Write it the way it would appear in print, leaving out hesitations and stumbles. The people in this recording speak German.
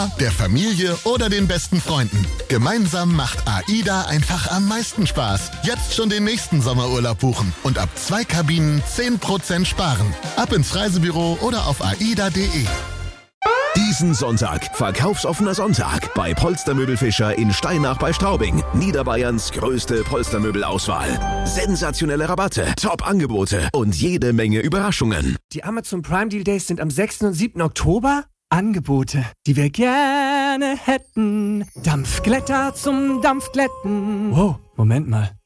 der Familie oder den besten Freunden. Gemeinsam macht AIDA einfach am meisten Spaß. Jetzt schon den nächsten Sommerurlaub buchen und ab 2 Kabinen 10% sparen. Ab ins Reisebüro oder auf aida.de. Diesen Sonntag, verkaufsoffener Sonntag bei Polstermöbel Fischer in Steinach bei Straubing. Niederbayerns größte Polstermöbelauswahl. Sensationelle Rabatte, Top-Angebote und jede Menge Überraschungen. Die Amazon Prime Deal Days sind am 6. und 7. Oktober. Angebote, die wir gerne hätten. Dampfglätter zum Dampfglätten. Wow, Moment mal.